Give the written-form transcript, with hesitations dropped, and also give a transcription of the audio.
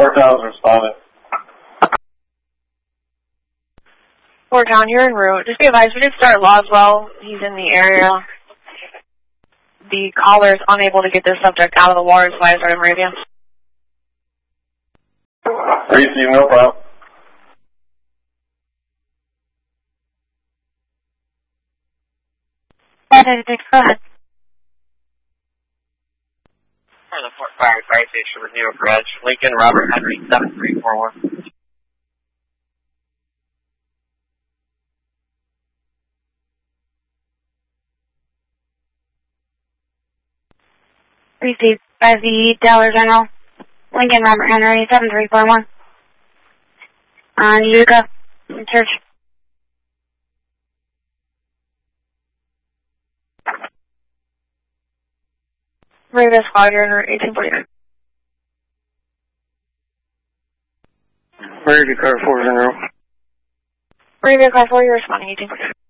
Wartown's responded. Wartown, you're en route. Just be advised, we did start Loswell. He's in the area. The caller is unable to get this subject out of the water, so I started radio. Receive, no problem. Go ahead. For the Fort Fire Fire Station with New York Reg, Lincoln Robert Henry 7341. Received by the Delaware General, Lincoln Robert Henry 7341. On Utica, in church. Ravis Squadron 1849. Brady Car 4 General. Brady Car 4, you're responding 1849.